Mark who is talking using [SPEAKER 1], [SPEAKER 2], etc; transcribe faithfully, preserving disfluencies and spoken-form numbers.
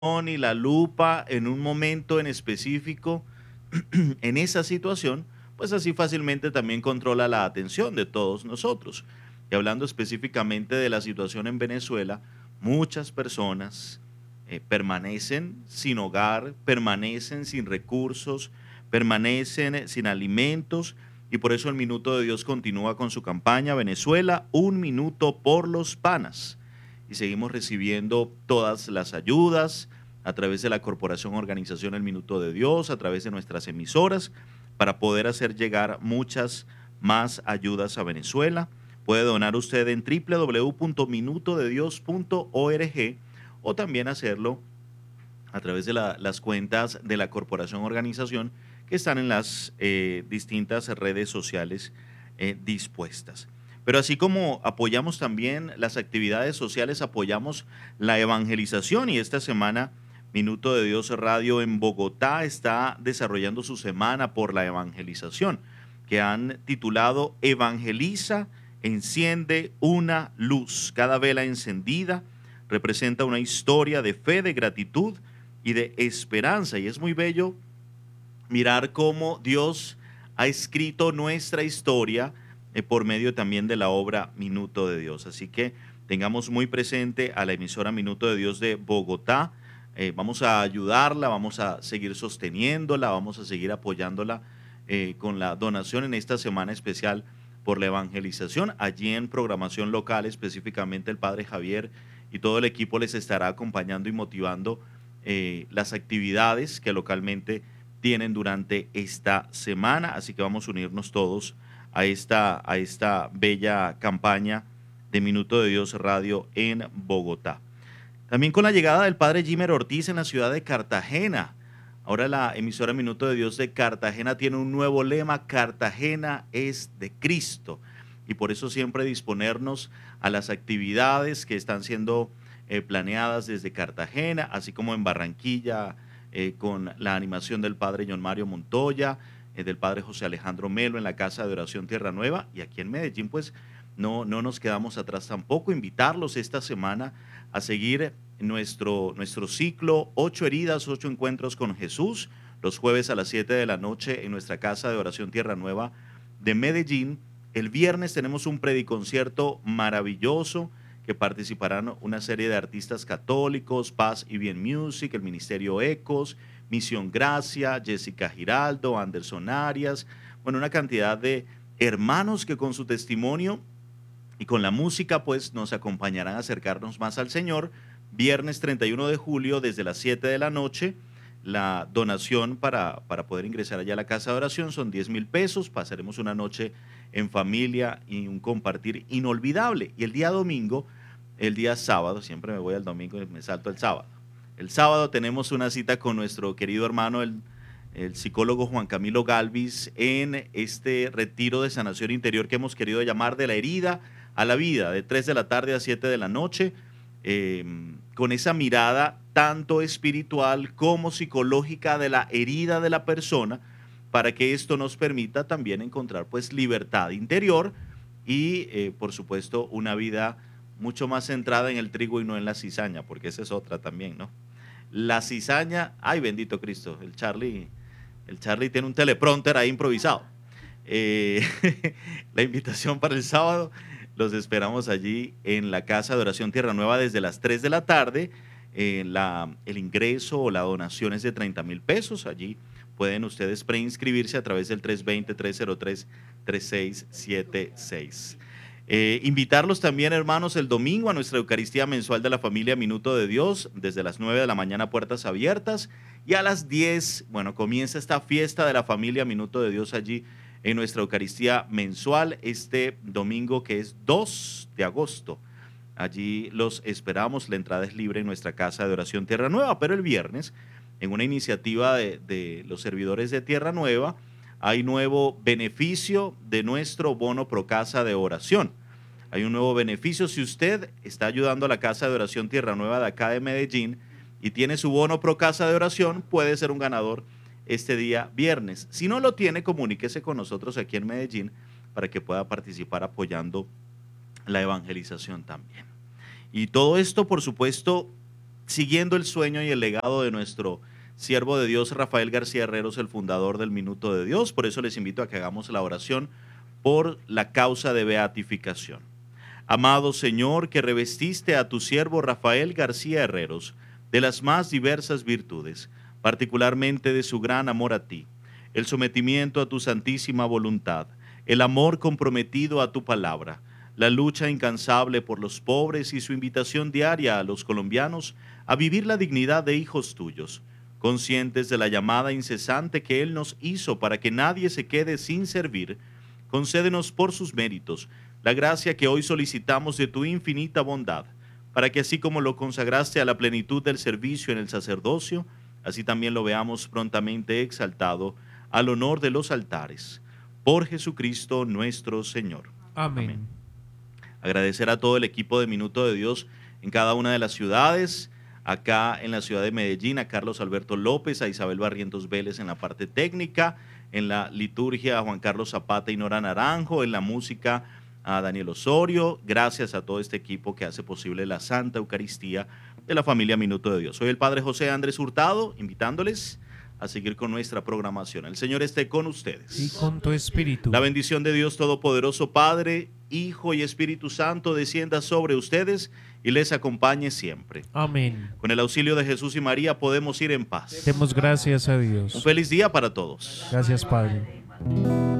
[SPEAKER 1] y la lupa en un momento en específico en esa situación, pues así fácilmente también controla la atención de todos nosotros. Y hablando específicamente de la situación en Venezuela, muchas personas eh, permanecen sin hogar, permanecen sin recursos, permanecen eh, sin alimentos, y por eso el Minuto de Dios continúa con su campaña Venezuela, un minuto por los panas. Y seguimos recibiendo todas las ayudas a través de la Corporación Organización El Minuto de Dios, a través de nuestras emisoras, para poder hacer llegar muchas más ayudas a Venezuela. Puede donar usted en w w w punto minuto de dios punto org o también hacerlo a través de la- las cuentas de la Corporación Organización que están en las eh, distintas redes sociales eh, dispuestas. Pero así como apoyamos también las actividades sociales, apoyamos la evangelización, y esta semana Minuto de Dios Radio en Bogotá está desarrollando su semana por la evangelización, que han titulado Evangeliza, enciende una luz. Cada vela encendida representa una historia de fe, de gratitud y de esperanza. Y es muy bello mirar cómo Dios ha escrito nuestra historia eh, por medio también de la obra Minuto de Dios. Así que tengamos muy presente a la emisora Minuto de Dios de Bogotá. Eh, vamos a ayudarla, vamos a seguir sosteniéndola, vamos a seguir apoyándola eh, con la donación en esta semana especial por la evangelización. Allí en programación local, específicamente el Padre Javier y todo el equipo les estará acompañando y motivando eh, las actividades que localmente tienen durante esta semana. Así que vamos a unirnos todos a esta, a esta bella campaña de Minuto de Dios Radio en Bogotá. También con la llegada del padre Jimer Ortiz en la ciudad de Cartagena. Ahora la emisora Minuto de Dios de Cartagena tiene un nuevo lema: Cartagena es de Cristo. Y por eso siempre disponernos a las actividades que están siendo eh, planeadas desde Cartagena, así como en Barranquilla, eh, con la animación del padre John Mario Montoya, eh, del padre José Alejandro Melo en la Casa de Oración Tierra Nueva. Y aquí en Medellín, pues no, no nos quedamos atrás tampoco. Invitarlos esta semana a seguir nuestro, nuestro ciclo, ocho heridas, ocho encuentros con Jesús, los jueves a las siete de la noche en nuestra Casa de Oración Tierra Nueva de Medellín. El viernes tenemos un prediconcierto maravilloso que participarán una serie de artistas católicos: Paz y Bien Music, el Ministerio Ecos, Misión Gracia, Jessica Giraldo, Anderson Arias, bueno, una cantidad de hermanos que con su testimonio y con la música pues nos acompañarán a acercarnos más al Señor. Viernes treinta y uno de julio desde las siete de la noche. La donación para, para poder ingresar allá a la casa de oración son diez mil pesos. Pasaremos una noche en familia y un compartir inolvidable. Y el día domingo, el día sábado, siempre me voy al domingo y me salto el sábado. El sábado tenemos una cita con nuestro querido hermano, el, el psicólogo Juan Camilo Galvis, en este retiro de sanación interior que hemos querido llamar De la herida a la vida, de tres de la tarde a siete de la noche, eh, con esa mirada tanto espiritual como psicológica de la herida de la persona, para que esto nos permita también encontrar pues libertad interior y eh, por supuesto una vida mucho más centrada en el trigo y no en la cizaña, porque esa es otra también, ¿no? La cizaña, ay bendito Cristo, el Charlie, el Charlie tiene un teleprompter ahí improvisado. Eh, la invitación para el sábado, los esperamos allí en la Casa de Oración Tierra Nueva desde las tres de la tarde. Eh, la, el ingreso o la donación es de treinta mil pesos. Allí pueden ustedes preinscribirse a través del tres dos cero, tres cero tres, tres seis siete seis. Eh, invitarlos también, hermanos, el domingo a nuestra Eucaristía mensual de la familia Minuto de Dios, desde las nueve de la mañana, puertas abiertas, y a las diez, bueno, comienza esta fiesta de la familia Minuto de Dios allí en nuestra Eucaristía mensual, este domingo que es dos de agosto. Allí los esperamos, la entrada es libre en nuestra Casa de Oración Tierra Nueva, pero el viernes, en una iniciativa de, de los servidores de Tierra Nueva, hay nuevo beneficio de nuestro bono pro casa de oración. Hay un nuevo beneficio si usted está ayudando a la Casa de Oración Tierra Nueva de acá de Medellín y tiene su bono pro casa de oración, puede ser un ganador este día viernes. Si no lo tiene, comuníquese con nosotros aquí en Medellín para que pueda participar apoyando la evangelización también. Y todo esto, por supuesto, siguiendo el sueño y el legado de nuestro siervo de Dios, Rafael García Herreros, el fundador del Minuto de Dios. Por eso les invito a que hagamos la oración por la causa de beatificación. Amado Señor, que revestiste a tu siervo Rafael García Herreros de las más diversas virtudes, particularmente de su gran amor a ti, el sometimiento a tu santísima voluntad, el amor comprometido a tu palabra, la lucha incansable por los pobres y su invitación diaria a los colombianos a vivir la dignidad de hijos tuyos, conscientes de la llamada incesante que Él nos hizo para que nadie se quede sin servir. Concédenos por sus méritos la gracia que hoy solicitamos de tu infinita bondad, para que así como lo consagraste a la plenitud del servicio en el sacerdocio, así también lo veamos prontamente exaltado al honor de los altares. Por Jesucristo nuestro Señor.
[SPEAKER 2] Amén.
[SPEAKER 1] Amén. Agradecer a todo el equipo de Minuto de Dios en cada una de las ciudades, acá en la ciudad de Medellín, a Carlos Alberto López, a Isabel Barrientos Vélez en la parte técnica, en la liturgia a Juan Carlos Zapata y Nora Naranjo, en la música a Daniel Osorio. Gracias a todo este equipo que hace posible la Santa Eucaristía de la familia Minuto de Dios. Soy el Padre José Andrés Hurtado, invitándoles a seguir con nuestra programación. El Señor esté con ustedes.
[SPEAKER 2] Y con tu espíritu.
[SPEAKER 1] La bendición de Dios Todopoderoso, Padre, Hijo y Espíritu Santo, descienda sobre ustedes y les acompañe siempre.
[SPEAKER 2] Amén.
[SPEAKER 1] Con el auxilio de Jesús y María podemos ir en paz.
[SPEAKER 2] Demos gracias a Dios.
[SPEAKER 1] Un feliz día para todos.
[SPEAKER 2] Gracias, Padre.